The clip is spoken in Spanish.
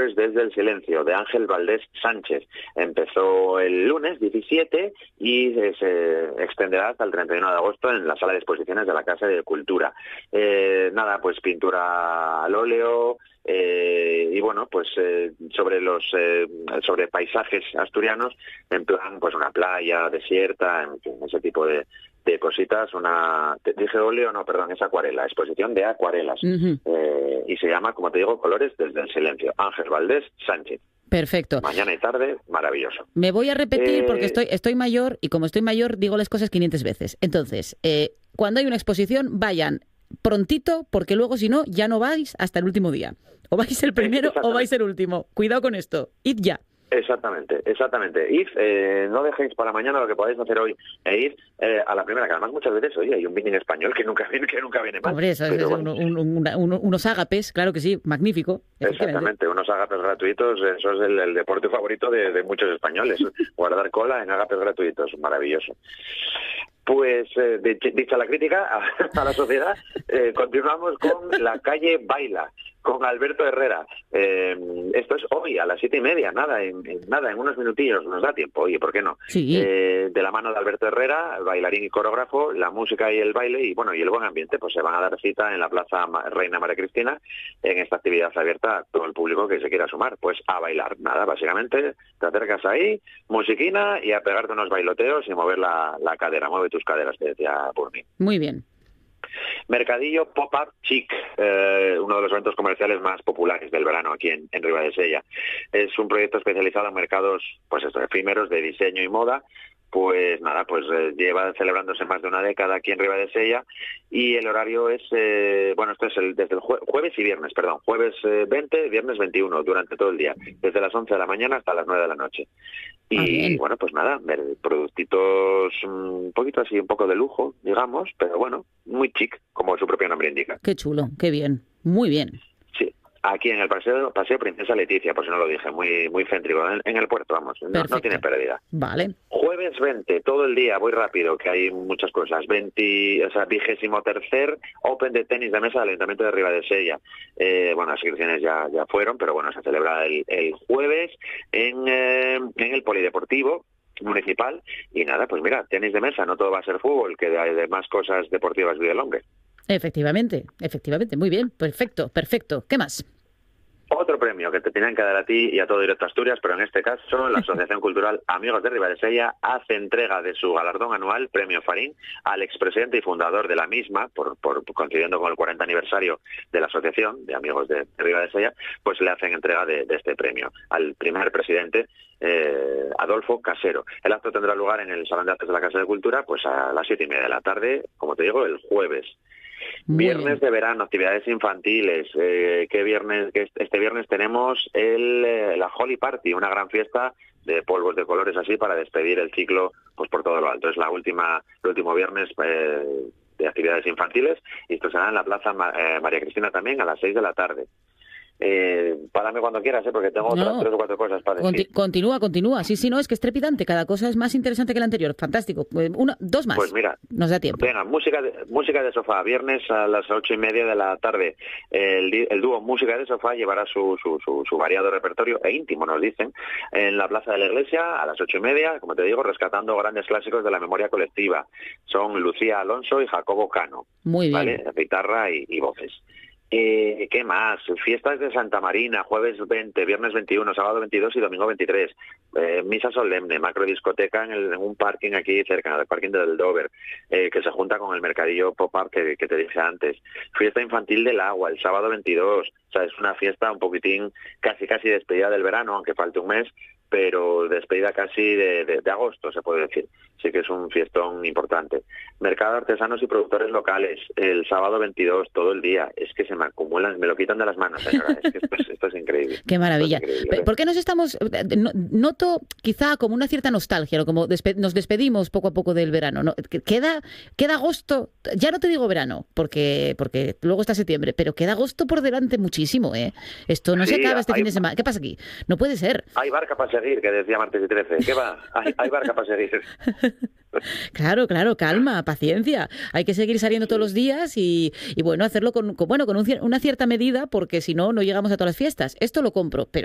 Colores desde el Silencio, de Ángel Valdés Sánchez. Empezó el lunes 17 y se extenderá hasta el 31 de agosto en la sala de exposiciones de la Casa de Cultura. Pues pintura al óleo, y bueno, pues sobre paisajes asturianos, en plan pues una playa desierta, en fin, ese tipo de cositas. Dije óleo, no, perdón, es acuarela, exposición de acuarelas. Y se llama, como te digo, Colores desde el Silencio, Ángel Valdés Sánchez. Perfecto. Mañana y tarde, maravilloso. Me voy a repetir porque estoy mayor, y como estoy mayor digo las cosas 500 veces. Entonces, cuando hay una exposición, vayan prontito, porque luego si no, ya no vais hasta el último día. O vais el primero o vais el último. Cuidado con esto. Id ya. Exactamente. Id, no dejéis para mañana lo que podáis hacer hoy, id a la primera, que además muchas veces, oye, hay un vino en español que nunca viene mal. Hombre, eso es unos ágapes, claro que sí, magnífico. Exactamente, unos ágapes gratuitos, eso es el deporte favorito de muchos españoles, guardar cola en ágapes gratuitos, maravilloso. Pues, dicha la crítica a la sociedad, continuamos con La Calle Baila, con Alberto Herrera. Esto es hoy a las 7:30, en unos minutillos, nos da tiempo, oye, ¿por qué no? Sí. De la mano de Alberto Herrera, bailarín y coreógrafo, la música y el baile, y bueno, y el buen ambiente, pues se van a dar cita en la Plaza Reina María Cristina, en esta actividad abierta a todo el público que se quiera sumar, pues a bailar. Nada, básicamente, te acercas ahí, musiquina, y a pegarte unos bailoteos y mover la cadera, mueve tus caderas, te decía Burni. Muy bien. Mercadillo Pop-Up Chic, uno de los eventos comerciales más populares del verano aquí en Ribadesella. Es un proyecto especializado en mercados, pues efímeros de diseño y moda. Pues nada, lleva celebrándose más de una década aquí en Ribadesella, y el horario es, esto es desde el jueves y viernes, jueves 20, viernes 21, durante todo el día, desde las 11 de la mañana hasta las 9 de la noche. Y bueno, pues nada, ver productitos un poquito así, un poco de lujo, digamos, pero bueno, muy chic, como su propio nombre indica. Qué chulo, qué bien, muy bien. Sí. Aquí en el Paseo Princesa Leticia, por si no lo dije, muy céntrico, en el puerto, vamos, no tiene pérdida. Vale. Jueves 20, todo el día, voy rápido, que hay muchas cosas. 23º Open de tenis de mesa del Ayuntamiento de Ribadesella. Las inscripciones ya fueron, pero bueno, se celebra el jueves en el Polideportivo Municipal. Y nada, pues mira, tenis de mesa, no todo va a ser fútbol, que de más cosas deportivas vive el hombre. Efectivamente, muy bien, perfecto. ¿Qué más? Otro premio que te tienen que dar a ti y a todo Directo Asturias, pero en este caso la Asociación Cultural Amigos de Ribadesella hace entrega de su galardón anual, Premio Farín, al expresidente y fundador de la misma, por coincidiendo con el 40 aniversario de la Asociación de Amigos de Ribadesella, pues le hacen entrega de este premio al primer presidente, Adolfo Casero. El acto tendrá lugar en el Salón de Actos de la Casa de Cultura, pues a las 7:30 de la tarde, como te digo, el jueves. Viernes de verano, actividades infantiles. Este viernes tenemos la Holly Party, una gran fiesta de polvos de colores así para despedir el ciclo pues por todo lo alto. Es el último viernes de actividades infantiles, y esto será en la Plaza María Cristina también a las 6 de la tarde. Párame cuando quieras, porque tengo otras 3 o 4 cosas para decir. Continúa. Sí, no, es que es trepidante. Cada cosa es más interesante que la anterior. Fantástico. 2 más. Pues mira, nos da tiempo. Venga, música de sofá. Viernes a las 8:30 de la tarde. El dúo Música de Sofá llevará su variado repertorio e íntimo, nos dicen, en la Plaza de la Iglesia a las 8:30, como te digo, rescatando grandes clásicos de la memoria colectiva. Son Lucía Alonso y Jacobo Cano. Muy bien. ¿Vale? Guitarra y voces. ¿Qué más? Fiestas de Santa Marina, jueves 20, viernes 21, sábado 22 y domingo 23. Misa solemne, macrodiscoteca en un parking aquí cerca, del parking del Dover, que se junta con el mercadillo pop-up que te dije antes. Fiesta infantil del agua, el sábado 22. O sea, es una fiesta un poquitín casi despedida del verano, aunque falte un mes, pero despedida casi de agosto, se puede decir. Sí que es un fiestón importante. Mercado de artesanos y productores locales, el sábado 22, todo el día. Es que se me acumulan, me lo quitan de las manos, señora. Es que esto es increíble. Qué maravilla. ¿Por qué nos estamos...? Noto quizá como una cierta nostalgia, ¿no? Como nos despedimos poco a poco del verano, ¿no? Queda agosto, ya no te digo verano, porque luego está septiembre, pero queda agosto por delante muchísimo, ¿eh? Esto no se acaba este fin de semana. ¿Qué pasa aquí? No puede ser. Hay barca para seguir, que decía Martes y 13. ¿Qué va? Hay barca para seguir. Claro, calma, paciencia. Hay que seguir saliendo todos los días y bueno, hacerlo con una cierta medida, porque si no llegamos a todas las fiestas. Esto lo compro, pero